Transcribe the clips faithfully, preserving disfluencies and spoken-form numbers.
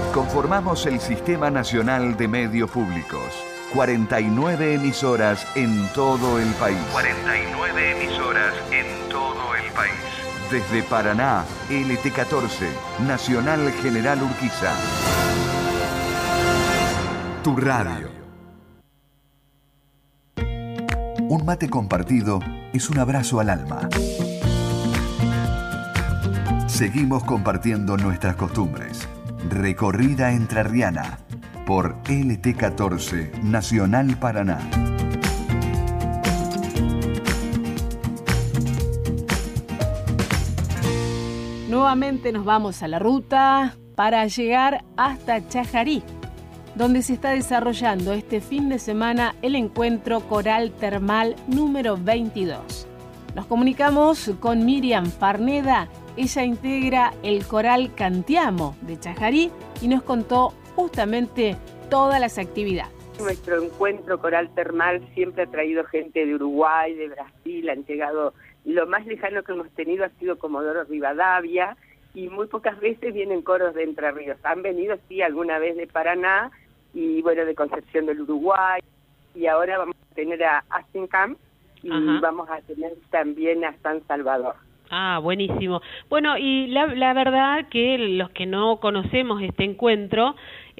Conformamos el Sistema Nacional de Medios Públicos. cuarenta y nueve emisoras en todo el país. cuarenta y nueve emisoras en todo el país. Desde Paraná, L T catorce, Nacional General Urquiza. Tu radio. Un mate compartido es un abrazo al alma. Seguimos compartiendo nuestras costumbres. Recorrida entrerriana por L T catorce, Nacional Paraná. Nuevamente nos vamos a la ruta para llegar hasta Chajarí, donde se está desarrollando este fin de semana el encuentro coral termal número veintidós. Nos comunicamos con Miriam Farneda. Ella integra el coral Cantiamo de Chajarí y nos contó justamente todas las actividades. Nuestro encuentro coral termal siempre ha traído gente de Uruguay, de Brasil, han llegado, lo más lejano que hemos tenido ha sido Comodoro Rivadavia y muy pocas veces vienen coros de Entre Ríos. Han venido sí alguna vez de Paraná y bueno, de Concepción del Uruguay, y ahora vamos a tener a Asencamp y Ajá. vamos a tener también a San Salvador. Ah, buenísimo. Bueno, y la, la verdad que los que no conocemos este encuentro,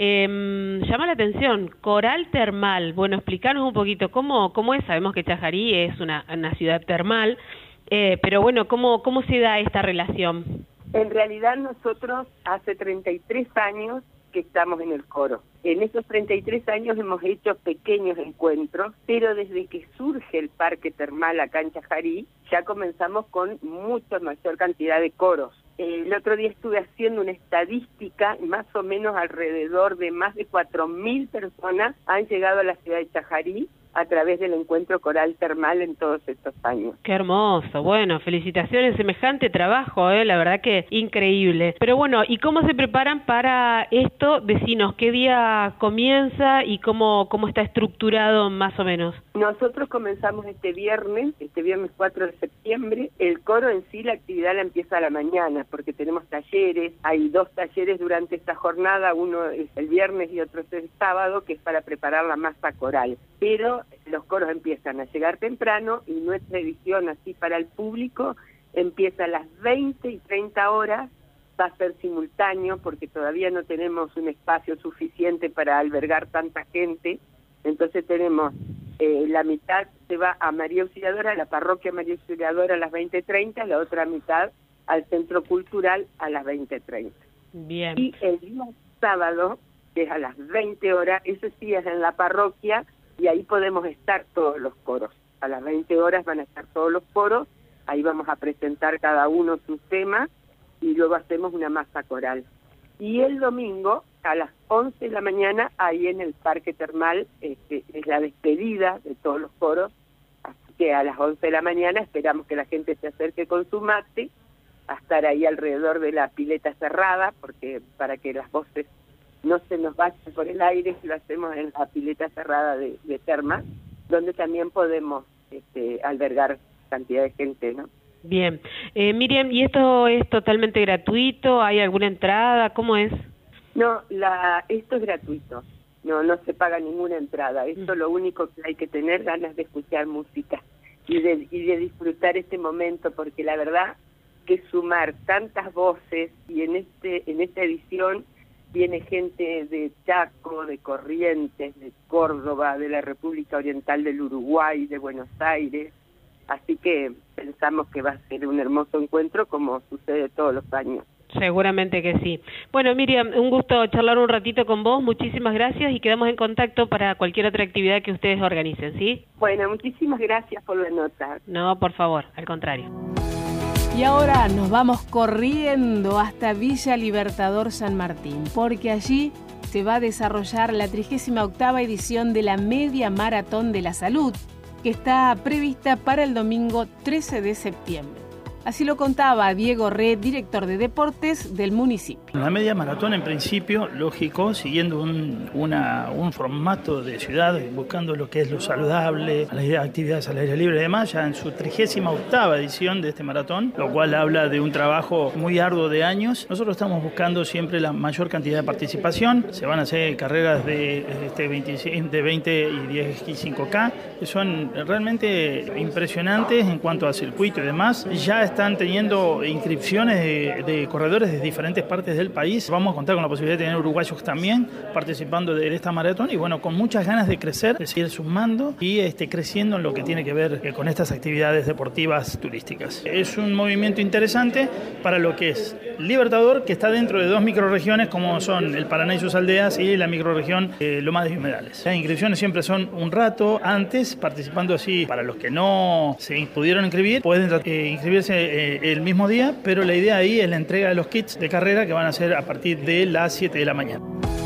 eh, llama la atención, coral termal. Bueno, explícanos un poquito cómo, cómo es. Sabemos que Chajarí es una, una ciudad termal, eh, pero bueno, ¿cómo, cómo se da esta relación? En realidad nosotros hace treinta y tres años que estamos en el coro. En esos treinta y tres años hemos hecho pequeños encuentros, pero desde que surge el parque termal acá en Chajarí, ya comenzamos con mucha mayor cantidad de coros. El otro día estuve haciendo una estadística, más o menos alrededor de más de cuatro mil personas han llegado a la ciudad de Chajarí a través del encuentro coral termal en todos estos años. Qué hermoso, bueno, felicitaciones, semejante trabajo, eh, la verdad que increíble. Pero bueno, ¿y cómo se preparan para esto? Decinos, ¿qué día comienza y cómo, cómo está estructurado más o menos? Nosotros comenzamos este viernes, este viernes cuatro de septiembre, el coro en sí, la actividad la empieza a la mañana, porque tenemos talleres, hay dos talleres durante esta jornada, uno es el viernes y otro es el sábado, que es para preparar la masa coral. Pero los coros empiezan a llegar temprano y nuestra edición así para el público empieza a las veinte y treinta horas, va a ser simultáneo porque todavía no tenemos un espacio suficiente para albergar tanta gente, entonces tenemos eh, la mitad se va a María Auxiliadora, a la parroquia María Auxiliadora a las veinte treinta, la otra mitad al Centro Cultural a las veinte treinta. Bien. Y el día sábado, que es a las veinte horas, ese sí es en la parroquia, y ahí podemos estar todos los coros. A las veinte horas van a estar todos los coros, ahí vamos a presentar cada uno sus temas y luego hacemos una masa coral. Y el domingo, a las once de la mañana, ahí en el Parque Termal, este, es la despedida de todos los coros, así que a las once de la mañana esperamos que la gente se acerque con su mate, a estar ahí alrededor de la pileta cerrada, porque para que las voces no se nos vaya por el aire, lo hacemos en la pileta cerrada de, de termas, donde también podemos este, albergar cantidad de gente, ¿no? Bien. Eh, Miriam, ¿y esto es totalmente gratuito? ¿Hay alguna entrada? ¿Cómo es? No, la, esto es gratuito. No, no se paga ninguna entrada. Esto mm. lo único que hay que tener ganas de escuchar música y de, y de disfrutar este momento, porque la verdad que sumar tantas voces y en este en esta edición viene gente de Chaco, de Corrientes, de Córdoba, de la República Oriental del Uruguay, de Buenos Aires, así que pensamos que va a ser un hermoso encuentro como sucede todos los años. Seguramente que sí. Bueno, Miriam, un gusto charlar un ratito con vos, muchísimas gracias y quedamos en contacto para cualquier otra actividad que ustedes organicen, ¿sí? Bueno, muchísimas gracias por la nota. No, por favor, al contrario. Y ahora nos vamos corriendo hasta Villa Libertador San Martín, porque allí se va a desarrollar la trigésima octava edición de la Media Maratón de la Salud, que está prevista para el domingo trece de septiembre. Así lo contaba Diego Re, director de deportes del municipio. La media maratón, en principio, lógico, siguiendo un, una, un formato de ciudad, buscando lo que es lo saludable, las actividades al aire libre y demás, ya en su trigésima octava edición de este maratón, lo cual habla de un trabajo muy arduo de años. Nosotros estamos buscando siempre la mayor cantidad de participación. Se van a hacer carreras de, este, veinticinco, de veinte y diez y cinco K, que son realmente impresionantes en cuanto a circuito y demás. Ya están teniendo inscripciones de, de corredores de diferentes partes del país. Vamos a contar con la posibilidad de tener uruguayos también participando de esta maratón y bueno, con muchas ganas de crecer, de seguir sumando y este, creciendo en lo que tiene que ver eh, con estas actividades deportivas turísticas. Es un movimiento interesante para lo que es Libertador, que está dentro de dos microrregiones como son el Paraná y sus aldeas y la microrregión eh, Lomas de Humedales. Las inscripciones siempre son un rato antes, participando así. Para los que no se pudieron inscribir, pueden eh, inscribirse el mismo día, pero la idea ahí es la entrega de los kits de carrera que van a ser a partir de las siete de la mañana.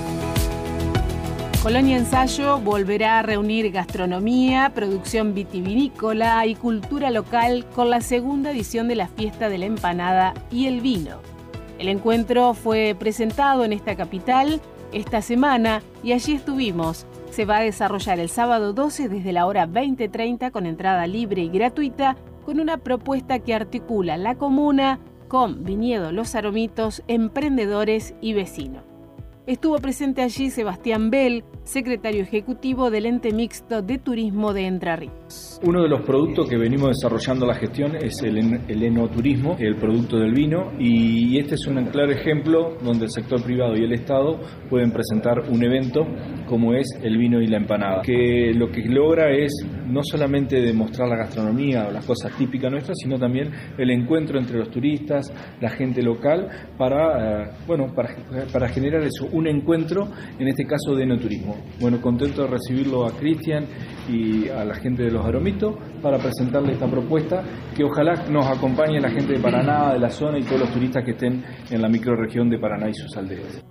Colonia Ensayo volverá a reunir gastronomía, producción vitivinícola y cultura local con la segunda edición de la Fiesta de la Empanada y el Vino. El encuentro fue presentado en esta capital esta semana y allí estuvimos. Se va a desarrollar el sábado doce desde la hora veinte treinta con entrada libre y gratuita, con una propuesta que articula la comuna con Viñedo Los Aromitos, emprendedores y vecinos. Estuvo presente allí Sebastián Bell, secretario ejecutivo del Ente Mixto de Turismo de Entre Ríos. Uno de los productos que venimos desarrollando la gestión es el, el enoturismo, el producto del vino, y este es un claro ejemplo donde el sector privado y el Estado pueden presentar un evento como es el vino y la empanada, que lo que logra es no solamente demostrar la gastronomía o las cosas típicas nuestras, sino también el encuentro entre los turistas, la gente local, para, bueno, para, para generar eso, un encuentro, en este caso de enoturismo. Bueno, contento de recibirlo a Cristian y a la gente de Los Aromitos para presentarle esta propuesta que ojalá nos acompañe la gente de Paraná, de la zona y todos los turistas que estén en la microrregión de Paraná y sus aldeas.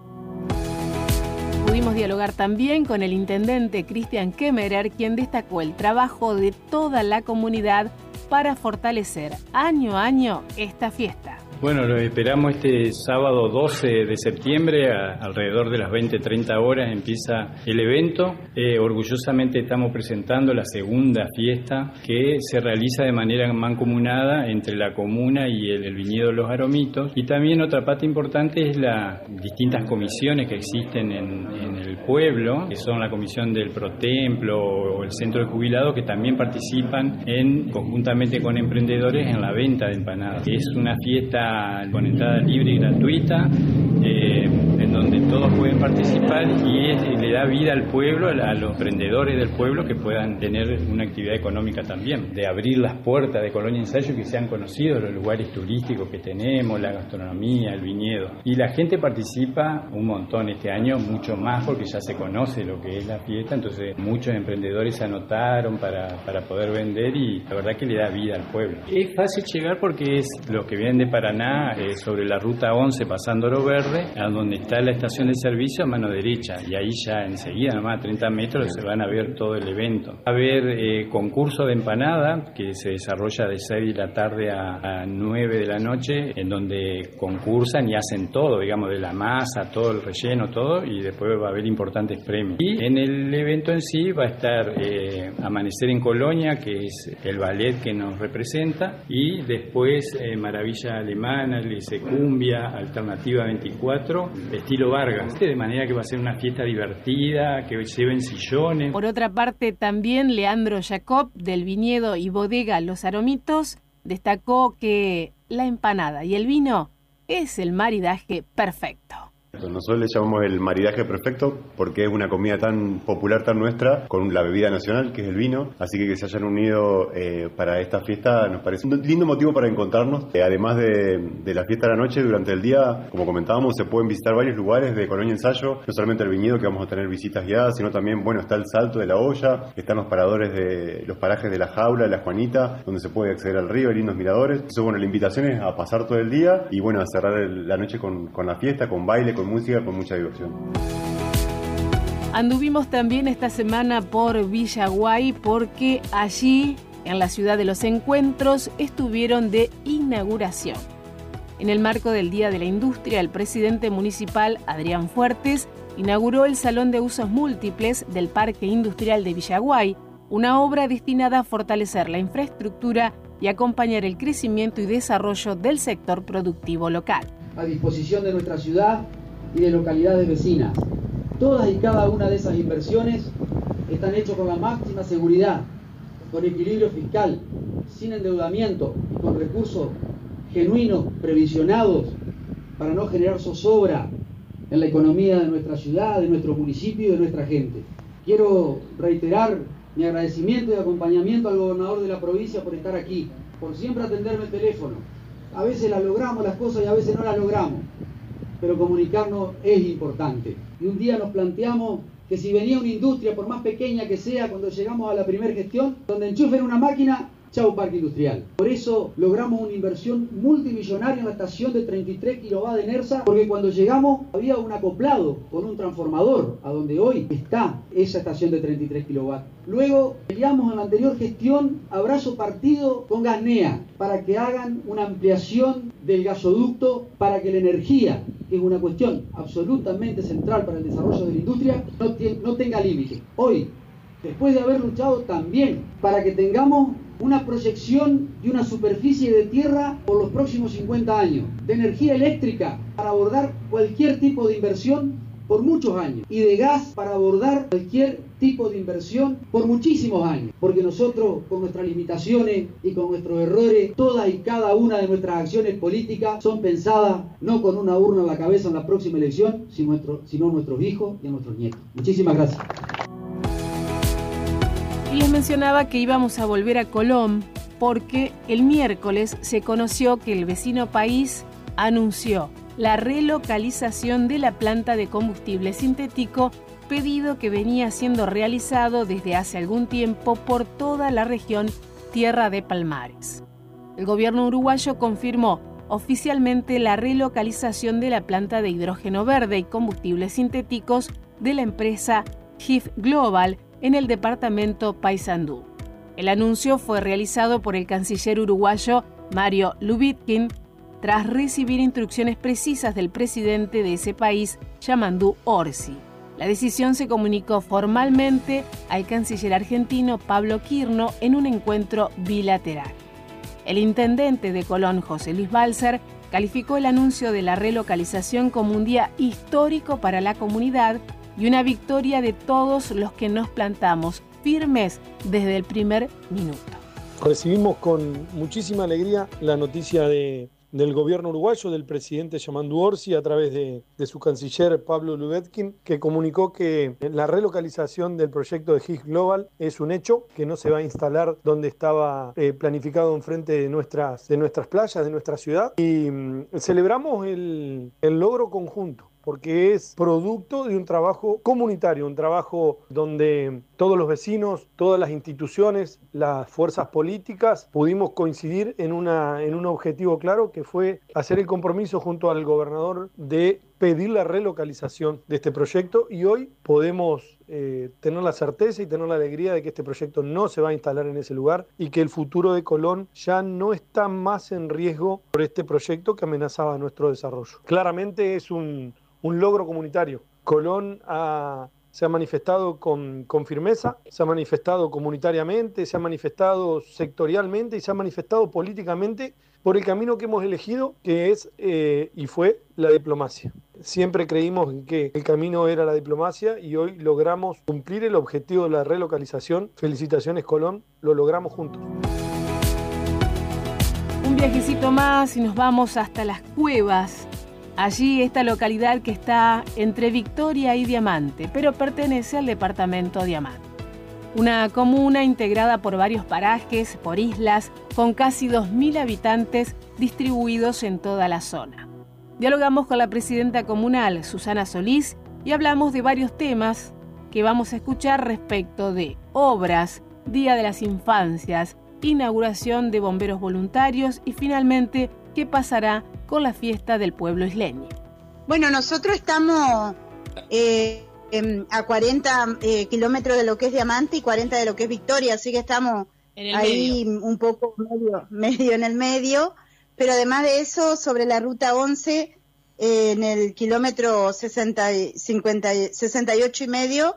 Pudimos dialogar también con el intendente Cristian Kemmerer, quien destacó el trabajo de toda la comunidad para fortalecer año a año esta fiesta. Bueno, lo esperamos este sábado doce de septiembre, a, alrededor de las veinte treinta horas empieza el evento. Eh, orgullosamente estamos presentando la segunda fiesta que se realiza de manera mancomunada entre la comuna y el, el viñedo Los Aromitos. Y también otra parte importante es las distintas comisiones que existen en, en el pueblo, que son la comisión del Protemplo o el Centro de Jubilados, que también participan en, conjuntamente con emprendedores en la venta de empanadas. Es una fiesta con entrada libre y gratuita, eh, en donde todos pueden participar y es, le da vida al pueblo, a los emprendedores del pueblo que puedan tener una actividad económica también, de abrir las puertas de Colonia Ensayo, que sean conocidos los lugares turísticos que tenemos, la gastronomía, el viñedo. Y la gente participa un montón este año, mucho más porque ya se conoce lo que es la fiesta, entonces muchos emprendedores se anotaron para, para poder vender y la verdad que le da vida al pueblo. Es fácil llegar porque es los que vienen de Paraná, Eh, sobre la ruta once pasando Oro Verde, a donde está la estación de servicio a mano derecha, y ahí ya enseguida, nomás a treinta metros, se van a ver todo el evento. Va a haber eh, concurso de empanada que se desarrolla de seis de la tarde a, a nueve de la noche, en donde concursan y hacen todo, digamos, de la masa, todo el relleno, todo, y después va a haber importantes premios. Y en el evento en sí va a estar eh, Amanecer en Colonia, que es el ballet que nos representa, y después eh, Maravilla Alemana, Lice Cumbia, Alternativa veinticuatro, estilo Vargas, de manera que va a ser una fiesta divertida, que lleven sillones. Por otra parte, también Leandro Jacob, del viñedo y bodega Los Aromitos, destacó que la empanada y el vino es el maridaje perfecto. Nosotros le llamamos el maridaje perfecto porque es una comida tan popular, tan nuestra, con la bebida nacional que es el vino, así que que se hayan unido eh, para esta fiesta nos parece un lindo motivo para encontrarnos. Eh, además de, de la fiesta de la noche, durante el día, como comentábamos, se pueden visitar varios lugares de Colonia Ensayo, no solamente el viñedo, que vamos a tener visitas guiadas, sino también, bueno, está el Salto de la Olla, están los paradores de los parajes de La Jaula, La Juanita, donde se puede acceder al río, hay lindos miradores. Entonces, bueno, la invitación es a pasar todo el día y, bueno, a cerrar el, la noche con, con la fiesta, con baile, con música, con mucha diversión. Anduvimos también esta semana por Villaguay porque allí en la ciudad de los encuentros estuvieron de inauguración. En el marco del Día de la Industria, el presidente municipal, Adrián Fuertes, inauguró el Salón de Usos Múltiples del Parque Industrial de Villaguay, una obra destinada a fortalecer la infraestructura y acompañar el crecimiento y desarrollo del sector productivo local. A disposición de nuestra ciudad y de localidades vecinas. Todas y cada una de esas inversiones están hechas con la máxima seguridad, con equilibrio fiscal, sin endeudamiento y con recursos genuinos, previsionados, para no generar zozobra en la economía de nuestra ciudad, de nuestro municipio y de nuestra gente. Quiero reiterar mi agradecimiento y acompañamiento al gobernador de la provincia por estar aquí, por siempre atenderme el teléfono. A veces las logramos las cosas y a veces no las logramos, pero comunicarnos es importante. Y un día nos planteamos que si venía una industria, por más pequeña que sea, cuando llegamos a la primera gestión, donde enchufen una máquina, chau parque industrial. Por eso logramos una inversión multimillonaria en la estación de treinta y tres kilovatios de Nersa, porque cuando llegamos había un acoplado con un transformador, a donde hoy está esa estación de treinta y tres kilovatios. Luego peleamos en la anterior gestión a brazo partido con Gasnea, para que hagan una ampliación del gasoducto, para que la energía, que es una cuestión absolutamente central para el desarrollo de la industria, no, no tenga límite. Hoy, después de haber luchado también para que tengamos una proyección y una superficie de tierra por los próximos cincuenta años, de energía eléctrica para abordar cualquier tipo de inversión por muchos años, y de gas para abordar cualquier tipo de inversión por muchísimos años, porque nosotros, con nuestras limitaciones y con nuestros errores, todas y cada una de nuestras acciones políticas son pensadas no con una urna en la cabeza en la próxima elección, sino, nuestro, sino nuestros hijos y a nuestros nietos. Muchísimas gracias. Y les mencionaba que íbamos a volver a Colón porque el miércoles se conoció que el vecino país anunció la relocalización de la planta de combustible sintético, pedido que venía siendo realizado desde hace algún tiempo por toda la región Tierra de Palmares. El gobierno uruguayo confirmó oficialmente la relocalización de la planta de hidrógeno verde y combustibles sintéticos de la empresa G I F Global en el departamento Paysandú. El anuncio fue realizado por el canciller uruguayo Mario Lubitkin tras recibir instrucciones precisas del presidente de ese país, Yamandu Orsi. La decisión se comunicó formalmente al canciller argentino Pablo Quirno en un encuentro bilateral. El intendente de Colón, José Luis Balser, calificó el anuncio de la relocalización como un día histórico para la comunidad y una victoria de todos los que nos plantamos firmes desde el primer minuto. Recibimos con muchísima alegría la noticia de, del gobierno uruguayo, del presidente Yamandu Orsi, a través de, de su canciller Pablo Lubetkin, que comunicó que la relocalización del proyecto de G I F Global es un hecho, que no se va a instalar donde estaba eh, planificado enfrente de nuestras, de nuestras playas, de nuestra ciudad, y mm, celebramos el, el logro conjunto, porque es producto de un trabajo comunitario, un trabajo donde todos los vecinos, todas las instituciones, las fuerzas políticas pudimos coincidir en, una, en un objetivo claro, que fue hacer el compromiso junto al gobernador de pedir la relocalización de este proyecto, y hoy podemos eh, tener la certeza y tener la alegría de que este proyecto no se va a instalar en ese lugar y que el futuro de Colón ya no está más en riesgo por este proyecto que amenazaba nuestro desarrollo. Claramente es un un logro comunitario. Colón ha, se ha manifestado con, con firmeza, se ha manifestado comunitariamente, se ha manifestado sectorialmente y se ha manifestado políticamente por el camino que hemos elegido, que es eh, y fue la diplomacia. Siempre creímos que el camino era la diplomacia y hoy logramos cumplir el objetivo de la relocalización. Felicitaciones, Colón, lo logramos juntos. Un viajecito más y nos vamos hasta Las Cuevas. Allí, esta localidad que está entre Victoria y Diamante, pero pertenece al departamento Diamante. Una comuna integrada por varios parajes, por islas, con casi dos mil habitantes distribuidos en toda la zona. Dialogamos con la presidenta comunal, Susana Solís, y hablamos de varios temas que vamos a escuchar respecto de obras, Día de las Infancias, inauguración de bomberos voluntarios y finalmente qué pasará con la fiesta del pueblo isleño. Bueno, nosotros estamos eh, eh, a cuarenta eh, kilómetros de lo que es Diamante y cuarenta de lo que es Victoria, así que estamos En el ahí medio. un poco medio, medio en el medio, pero además de eso, sobre la ruta once, eh, en el kilómetro sesenta, cincuenta, sesenta y ocho y medio,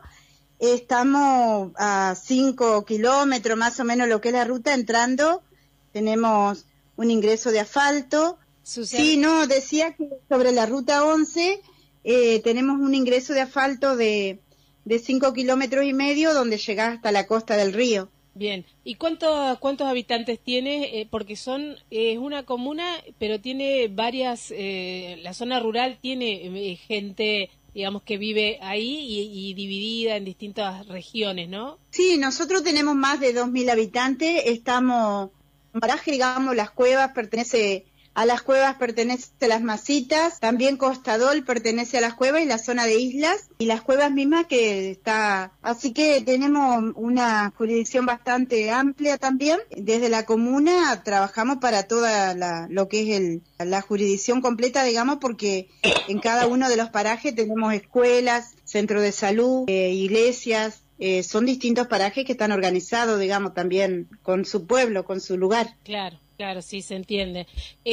estamos a cinco kilómetros más o menos lo que es la ruta entrando, tenemos un ingreso de asfalto. Susana. Sí, no, decía que sobre la ruta once eh, tenemos un ingreso de asfalto de, de cinco kilómetros y medio donde llega hasta la costa del río. Bien, ¿y cuántos cuántos habitantes tiene? Eh, porque son es eh, una comuna, pero tiene varias, eh, la zona rural tiene eh, gente, digamos, que vive ahí y, y dividida en distintas regiones, ¿no? Sí, nosotros tenemos más de dos mil habitantes, estamos, en paraje, digamos, las cuevas pertenece... A las cuevas pertenece Las Masitas, también Costadol pertenece a las cuevas y la zona de islas, y las cuevas mismas que está... Así que tenemos una jurisdicción bastante amplia también. Desde la comuna trabajamos para toda la, lo que es el, la jurisdicción completa, digamos, porque en cada uno de los parajes tenemos escuelas, centros de salud, eh, iglesias, eh, son distintos parajes que están organizados, digamos, también con su pueblo, con su lugar. Claro. Claro, sí, se entiende.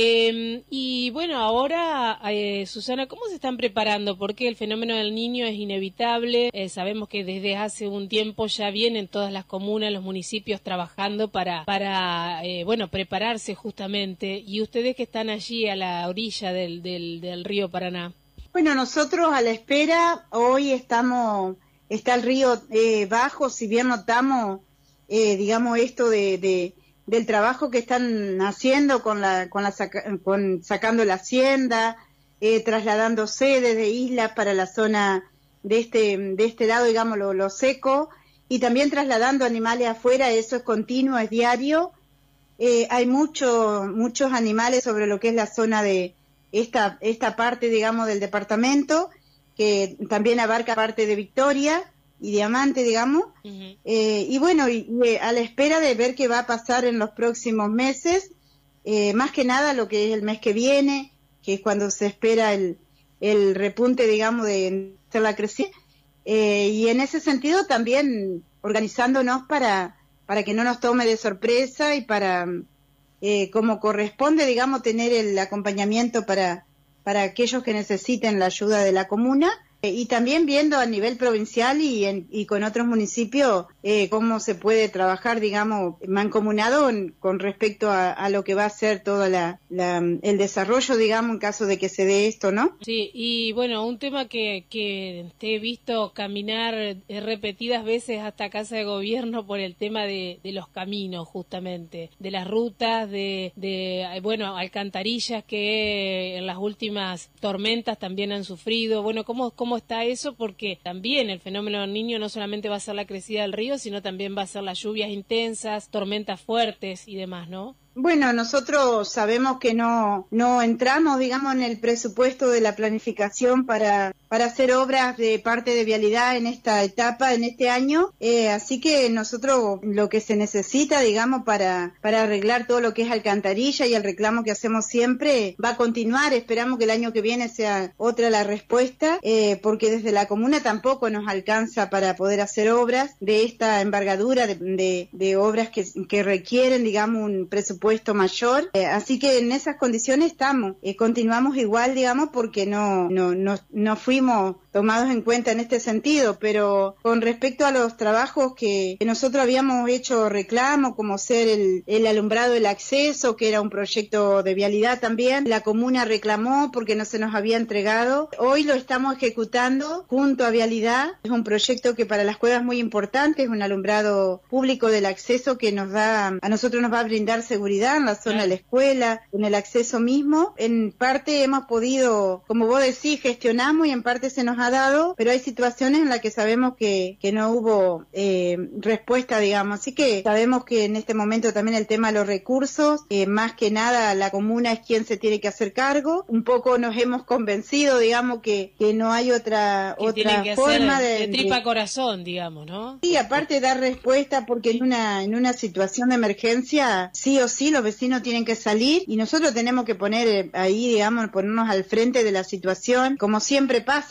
Eh, y bueno, ahora, eh, Susana, ¿cómo se están preparando? Porque el fenómeno del Niño es inevitable. Eh, sabemos que desde hace un tiempo ya vienen todas las comunas, los municipios trabajando para, para eh, bueno, prepararse justamente. Y ustedes que están allí a la orilla del, del, del río Paraná. Bueno, nosotros a la espera, hoy estamos, está el río eh, bajo, si bien notamos, eh, digamos, esto de... de del trabajo que están haciendo con la con la saca, con sacando la hacienda, eh, trasladándose desde islas para la zona de este de este lado, digamos, lo, lo seco, y también trasladando animales afuera. Eso es continuo, es diario. Eh, hay muchos muchos animales sobre lo que es la zona de esta esta parte, digamos, del departamento, que también abarca parte de Victoria y Diamante, digamos, uh-huh. eh, y bueno, y, y a la espera de ver qué va a pasar en los próximos meses, eh, más que nada lo que es el mes que viene, que es cuando se espera el, el repunte, digamos, de hacer la crecida, eh, y en ese sentido también organizándonos para, para que no nos tome de sorpresa y para, eh, como corresponde, digamos, tener el acompañamiento para, para aquellos que necesiten la ayuda de la comuna. Y también viendo a nivel provincial y, en, y con otros municipios eh, cómo se puede trabajar, digamos, mancomunado en, con respecto a, a lo que va a ser todo la, la, el desarrollo, digamos, en caso de que se dé esto, ¿no? Sí, y bueno, un tema que, que te he visto caminar repetidas veces hasta Casa de Gobierno por el tema de, de los caminos, justamente, de las rutas, de, de, bueno, alcantarillas que en las últimas tormentas también han sufrido. Bueno, ¿cómo, cómo está eso? Porque también el fenómeno del Niño no solamente va a ser la crecida del río, sino también va a ser las lluvias intensas, tormentas fuertes y demás, ¿no? Bueno, nosotros sabemos que no no entramos, digamos, en el presupuesto de la planificación para para hacer obras de parte de vialidad en esta etapa, en este año, eh, así que nosotros lo que se necesita, digamos, para para arreglar todo lo que es alcantarilla y el reclamo que hacemos siempre va a continuar. Esperamos que el año que viene sea otra la respuesta, eh, porque desde la comuna tampoco nos alcanza para poder hacer obras de esta envergadura, de, de, de obras que, que requieren, digamos, un presupuesto puesto mayor, eh, así que en esas condiciones estamos, eh, continuamos igual, digamos, porque no, no, no, no fuimos tomados en cuenta en este sentido, pero con respecto a los trabajos que, que nosotros habíamos hecho reclamo, como ser el, el alumbrado del acceso, que era un proyecto de vialidad también, la comuna reclamó porque no se nos había entregado, hoy lo estamos ejecutando junto a vialidad, es un proyecto que para las cuevas es muy importante, es un alumbrado público del acceso que nos da, a nosotros nos va a brindar seguridad en la zona de la escuela, en el acceso mismo. En parte hemos podido, como vos decís, gestionamos y en parte se nos ha dado, pero hay situaciones en las que sabemos que, que no hubo eh, respuesta, digamos. Así que sabemos que en este momento también el tema de los recursos, eh, más que nada la comuna es quien se tiene que hacer cargo. Un poco nos hemos convencido, digamos, que, que no hay otra, que otra que forma de, de, de tripa de, corazón, digamos, ¿no? Sí, aparte de dar respuesta, porque en una, en una situación de emergencia, sí o sí, los vecinos tienen que salir y nosotros tenemos que poner ahí, digamos, ponernos al frente de la situación, como siempre pasa, así que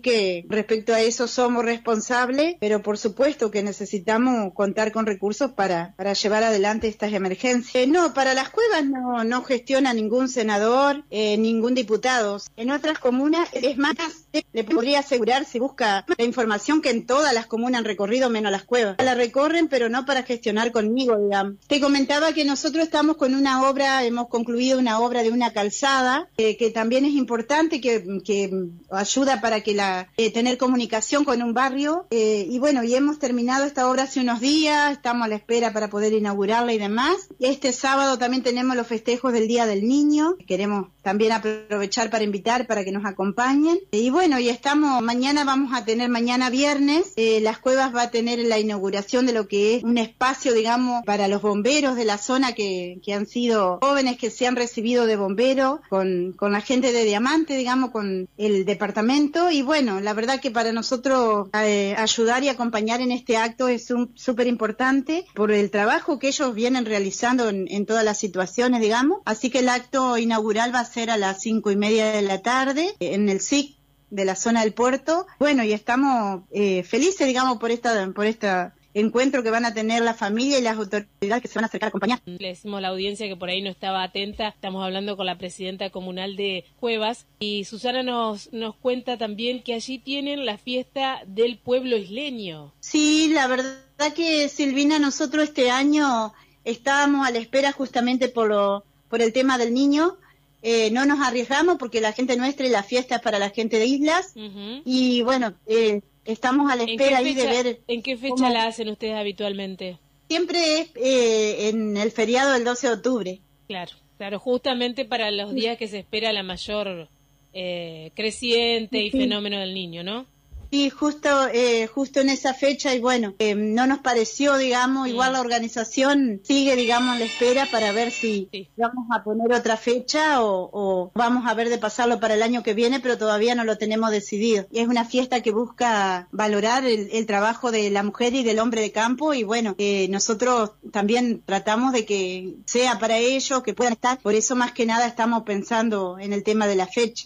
que respecto a eso somos responsables, pero por supuesto que necesitamos contar con recursos para, para llevar adelante estas emergencias. Eh, no, para las cuevas no, no gestiona ningún senador, eh, ningún diputado. En otras comunas, es más, le podría asegurar, si busca la información, que en todas las comunas han recorrido menos las cuevas. La recorren, pero no para gestionar conmigo, digamos. Te comentaba que nosotros estamos con una obra, hemos concluido una obra de una calzada, eh, que también es importante, que, que ayuda para que la eh, tener comunicación con un barrio, eh, y bueno, y hemos terminado esta obra hace unos días, estamos a la espera para poder inaugurarla y demás. Este sábado también tenemos los festejos del Día del Niño, queremos también aprovechar para invitar para que nos acompañen. Y bueno, y estamos, mañana vamos a tener, mañana viernes, eh, Las Cuevas va a tener la inauguración de lo que es un espacio, digamos, para los bomberos de la zona que, que han sido jóvenes que se han recibido de bomberos, con, con la gente de Diamante, digamos, con el departamento. Y bueno, la verdad que para nosotros eh, ayudar y acompañar en este acto es súper importante por el trabajo que ellos vienen realizando en, en todas las situaciones, digamos. Así que el acto inaugural va a ser a las cinco y media de la tarde en el S I C de la zona del puerto. Bueno, y estamos eh, felices, digamos, por esta, por esta encuentro que van a tener la familia y las autoridades que se van a acercar a acompañar. Le decimos a la audiencia que por ahí no estaba atenta, estamos hablando con la presidenta comunal de Cuevas, y Susana nos, nos cuenta también que allí tienen la fiesta del pueblo isleño. Sí, la verdad que, Silvina, nosotros este año estábamos a la espera justamente por, lo, por el tema del niño. Eh, no nos arriesgamos porque la gente nuestra y la fiesta es para la gente de islas. Uh-huh. Y bueno, eh, estamos a la espera ahí de ver. ¿En qué fecha cómo... la hacen ustedes habitualmente? Siempre es eh, en el feriado del doce de octubre. Claro, claro, justamente para los días que se espera la mayor eh, creciente y sí. fenómeno del niño, ¿no? Sí, justo eh, justo en esa fecha, y bueno, eh, no nos pareció, digamos, mm. igual la organización sigue, digamos, en la espera para ver si sí. vamos a poner otra fecha o, o vamos a ver de pasarlo para el año que viene, pero todavía no lo tenemos decidido. Y es una fiesta que busca valorar el, el trabajo de la mujer y del hombre de campo, y bueno, eh, nosotros también tratamos de que sea para ellos, que puedan estar, por eso más que nada estamos pensando en el tema de la fecha.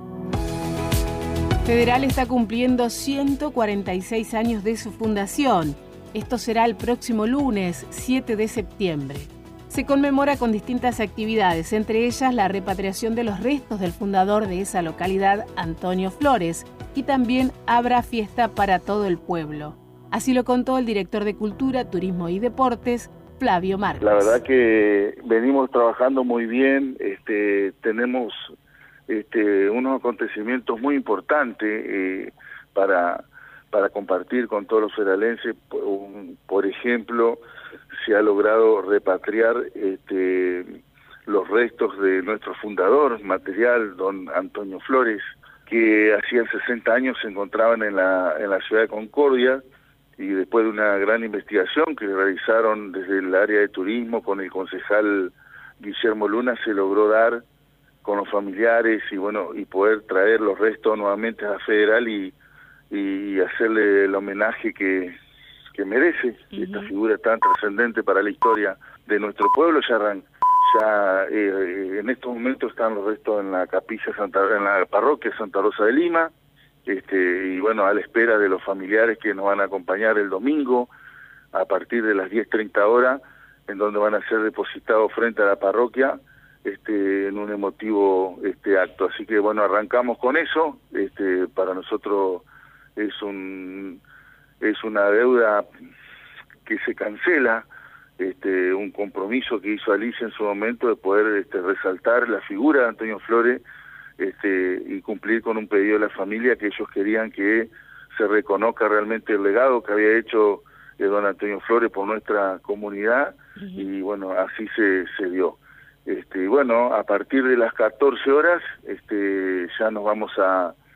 Federal está cumpliendo ciento cuarenta y seis años de su fundación. Esto será el próximo lunes, siete de septiembre. Se conmemora con distintas actividades, entre ellas la repatriación de los restos del fundador de esa localidad, Antonio Flores, y también habrá fiesta para todo el pueblo. Así lo contó el director de Cultura, Turismo y Deportes, Flavio Márquez. La verdad que venimos trabajando muy bien, este, tenemos... Este, unos acontecimientos muy importantes eh, para para compartir con todos los federalenses. Por, un, por ejemplo, se ha logrado repatriar este, los restos de nuestro fundador material, don Antonio Flores, que hacía sesenta años se encontraban en la en la ciudad de Concordia, y después de una gran investigación que realizaron desde el área de turismo con el concejal Guillermo Luna, se logró dar con los familiares y bueno, y poder traer los restos nuevamente a Federal y, y hacerle el homenaje que, que merece. Uh-huh. Esta figura tan trascendente para la historia de nuestro pueblo. Ya, arran, ya eh, en estos momentos están los restos en la capilla Santa, en la parroquia Santa Rosa de Lima, este, y bueno, a la espera de los familiares que nos van a acompañar el domingo a partir de las diez treinta horas, en donde van a ser depositados frente a la parroquia este en un emotivo este acto. Así que bueno, arrancamos con eso. Este para nosotros es un es una deuda que se cancela, este un compromiso que hizo Alicia en su momento de poder este resaltar la figura de Antonio Flores, este y cumplir con un pedido de la familia, que ellos querían que se reconozca realmente el legado que había hecho de don Antonio Flores por nuestra comunidad. Uh-huh. Y bueno, así se se dio. Este, bueno, a partir de las catorce horas este, ya nos vamos a,